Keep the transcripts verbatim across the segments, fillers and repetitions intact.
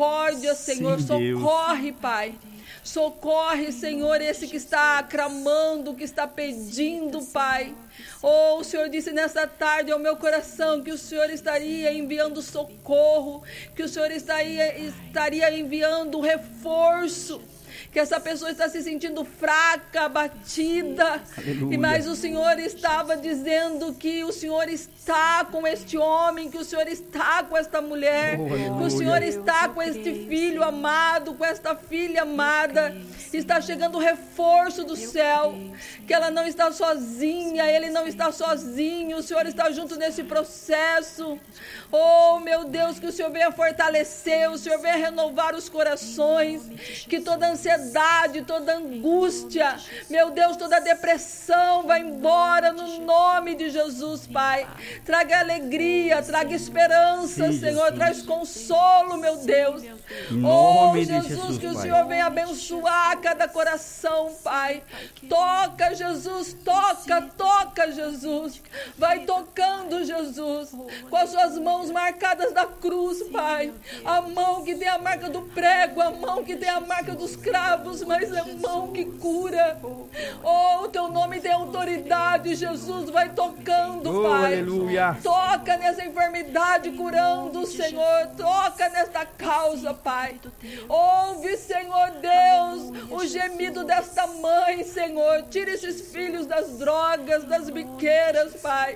misericórdia, Senhor. Sim, socorre, Pai. Socorre, Senhor, esse que está clamando, que está pedindo, Pai. Oh, o Senhor disse nessa tarde ao meu coração que o Senhor estaria enviando socorro, que o Senhor estaria, estaria enviando reforço, que essa pessoa está se sentindo fraca, abatida. Aleluia. Mas o Senhor estava dizendo que o Senhor está com este homem, que o Senhor está com esta mulher, Oh, que o Senhor está com este filho amado, com esta filha amada. Está chegando o reforço do céu, que ela não está sozinha, ele não está sozinho, o Senhor está junto nesse processo. Oh, meu Deus, que o Senhor venha fortalecer, o Senhor venha renovar os corações, que toda ansiedade, toda angústia, meu Deus, toda depressão vai embora no nome de Jesus, Pai. Traga alegria, traga esperança, Sim, Senhor, Jesus. traz consolo, meu Deus. Em nome Oh, de Jesus, Jesus, que o Pai. Senhor venha abençoar cada coração, Pai. Toca, Jesus, toca, toca, Jesus. Vai tocando, Jesus, com as suas mãos marcadas da cruz, Pai. A mão que tem a marca do prego, a mão que tem a marca dos cravos, mas é a mão que cura. Oh, o teu nome tem autoridade, Jesus. Vai tocando, Oh, Pai. aleluia. Toca nessa enfermidade, curando, Senhor. Toca nesta causa, Pai. Ouve, Senhor Deus, o gemido desta mãe, Senhor. Tira esses filhos das drogas, das biqueiras, Pai.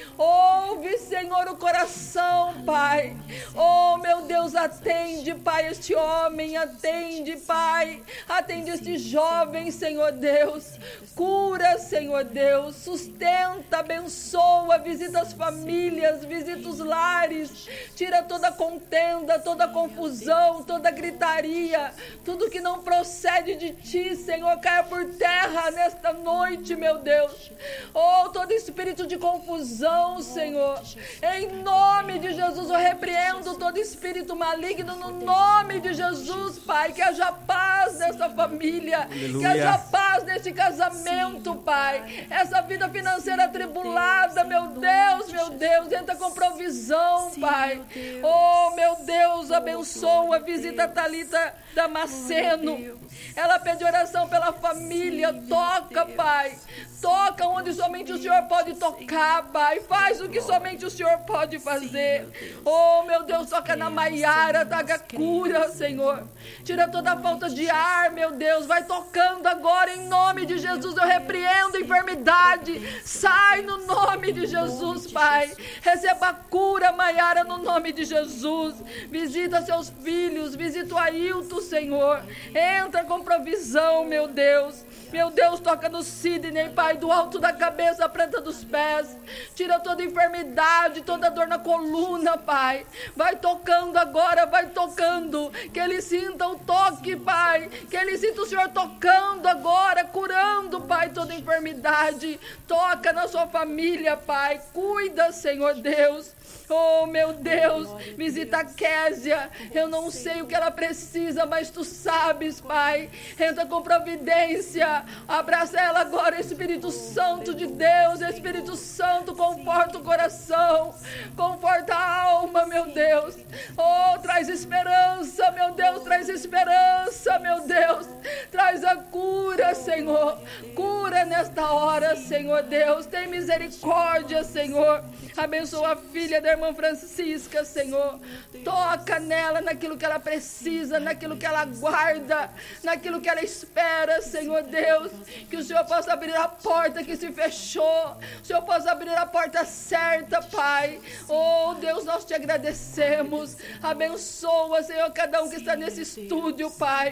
Ouve, Senhor, o coração, Pai. Oh, meu Deus, atende, Pai, este homem. Atende, Pai. Atende este jovem, Senhor Deus. Cura, Senhor Deus. Sustenta, abençoa. Visita as famílias, visita os lares. Tira toda contenda, toda confusão, toda gritaria. Tudo que não procede de Ti, Senhor, caia por terra nesta noite, meu Deus. Oh, todo espírito de confusão, Senhor, em nome de Jesus, eu repreendo todo espírito maligno no nome de Jesus, Pai. Que haja paz nessa família, Aleluia. que haja paz nesse casamento, Pai. Essa vida financeira atribulada, meu Deus, meu Deus, entra com provisão, Pai. Oh, meu Deus, abençoa, visita a Thalita Damasceno. Ela pede oração pela família. Toca, Pai. Toca onde somente o Senhor pode tocar, Pai. Faz o que somente o Senhor pode fazer. Oh, meu Deus, toca na Maiara, traga cura, Senhor. Tira toda a falta de ar, meu Deus. Vai tocando agora, em nome de Jesus. Eu repreendo a enfermidade. Sai no nome de Jesus, Pai. Receba a cura, Maiara, no nome de Jesus. Visita seus filhos, visita o Ailton, Senhor. Entra com provisão, meu Deus. Meu Deus, toca no Sidney, Pai, do alto da cabeça à planta dos pés. Tira toda enfermidade, toda dor na coluna, Pai. Vai tocando agora, vai tocando. Que ele sinta o toque, Pai. Que ele sinta o Senhor tocando agora, curando, Pai, toda enfermidade. Toca na sua família, Pai. Cuida, Senhor Deus. Oh, meu Deus, visita a Késia. Eu não sei o que ela precisa, mas Tu sabes, Pai. Entra com providência. Abraça ela agora, Espírito Santo de Deus. Espírito Santo, conforta o coração. Conforta a alma, meu Deus. Oh, traz esperança, meu Deus. Traz esperança, meu Deus. Traz a cura, Senhor. Cura nesta hora, Senhor Deus. Tem misericórdia, Senhor. Abençoa a filha da irmã Francisca, Senhor. Toca nela naquilo que ela precisa, naquilo que ela guarda, naquilo que ela espera, Senhor Deus. Que o Senhor possa abrir a porta que se fechou. O Senhor possa abrir a porta certa, Pai. Oh, Deus, nós te agradecemos. Abençoa, Senhor, cada um que está nesse estúdio, Pai.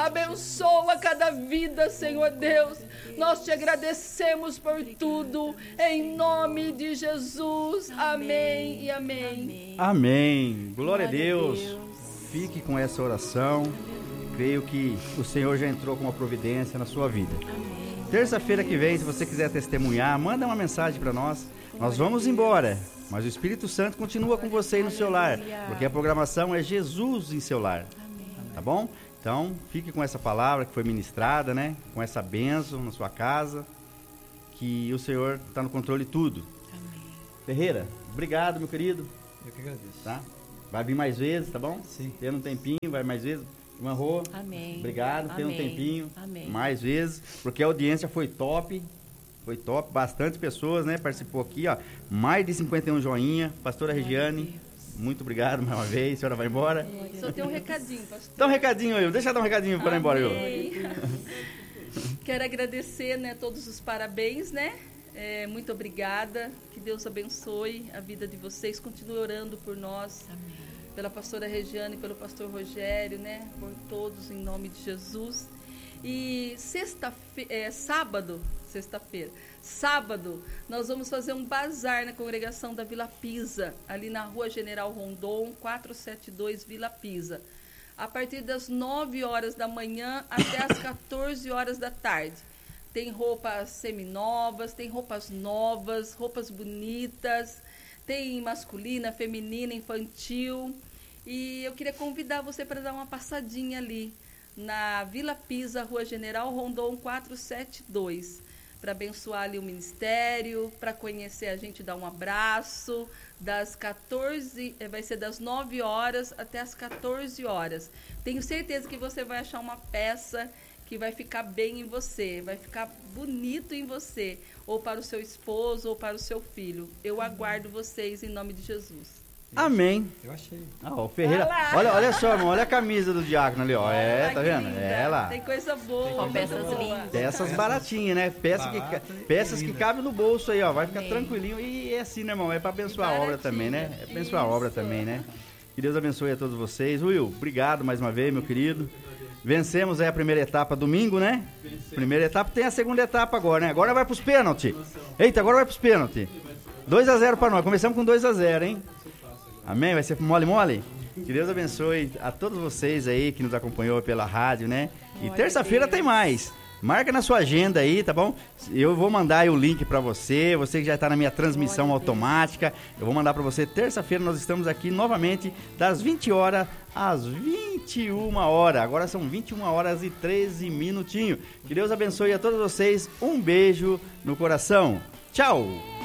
Abençoa cada vida, Senhor Deus. Nós te agradecemos por tudo, em nome de Jesus. Amém e amém. Amém. Glória a Deus. Fique com essa oração. Creio que o Senhor já entrou com uma providência na sua vida. Terça-feira que vem, se você quiser testemunhar, manda uma mensagem para nós. Nós vamos embora, mas o Espírito Santo continua com você aí no seu lar, porque a programação é Jesus em seu lar. Tá bom? Então, fique com essa palavra que foi ministrada, né? Com essa bênção na sua casa, que o Senhor está no controle de tudo. Amém. Ferreira, obrigado, meu querido. Eu que agradeço. Tá? Vai vir mais vezes, tá bom? Sim. Tendo um tempinho, vai mais vezes. Irmã Rô, Amém. Obrigado, tendo um Amém. tempinho. Amém. Mais vezes, porque a audiência foi top. Foi top, bastante pessoas, né? Participou aqui, ó. Mais de cinquenta e um joinha. Pastora Regiane, muito obrigado mais uma vez. A senhora vai embora. Só tem um recadinho, pastor. Dá um recadinho aí, deixa eu dar um recadinho para ir embora, eu. Quero agradecer, né, todos os parabéns, né? É, muito obrigada. Que Deus abençoe a vida de vocês. Continue orando por nós. Amém. Pela pastora Regiane, pelo pastor Rogério, né? Por todos, em nome de Jesus. E sexta-feira, é, sábado, sexta-feira, sábado, nós vamos fazer um bazar na congregação da Vila Pisa, ali na Rua General Rondon, quatrocentos e setenta e dois, Vila Pisa. A partir das nove horas da manhã até as quatorze horas da tarde. Tem roupas seminovas, tem roupas novas, roupas bonitas, tem masculina, feminina, infantil. E eu queria convidar você para dar uma passadinha ali na Vila Pisa, Rua General Rondon, quatrocentos e setenta e dois, para abençoar ali o ministério, para conhecer a gente, dar um abraço, das quatorze, vai ser das nove horas até as quatorze horas. Tenho certeza que você vai achar uma peça que vai ficar bem em você, vai ficar bonito em você, ou para o seu esposo, ou para o seu filho. Eu aguardo vocês em nome de Jesus. Amém. Eu achei. Ah, o Ferreira. Olha, olha só, irmão, olha a camisa do diácono ali, ó. É, Ai, tá vendo? linda. É lá. Tem coisa boa, Tem peças boa. lindas. Peças baratinhas, né? Peça que, Barata ca- e peças que linda. cabem no bolso aí, ó. Vai ficar Amém. tranquilinho. E é assim, né, irmão? É pra abençoar E a obra também, né? baratinha. É abençoar a obra Isso. também, né? Que Deus abençoe a todos vocês. Will, obrigado mais uma vez, meu querido. Vencemos aí a primeira etapa domingo, né? Primeira etapa, tem a segunda etapa agora, né? Agora vai pros pênaltis. Eita, agora vai pros pênaltis. dois a zero pra nós. Começamos com dois a zero, hein? Amém? Vai ser mole mole? Que Deus abençoe a todos vocês aí que nos acompanhou pela rádio, né? E Glória terça-feira a Deus. tem mais. Marca na sua agenda aí, tá bom? Eu vou mandar aí o link pra você, você que já tá na minha transmissão Glória a Deus. automática. Eu vou mandar pra você terça-feira, nós estamos aqui novamente das vinte horas às vinte e uma horas. Agora são vinte e uma horas e treze minutinhos. Que Deus abençoe a todos vocês. Um beijo no coração. Tchau!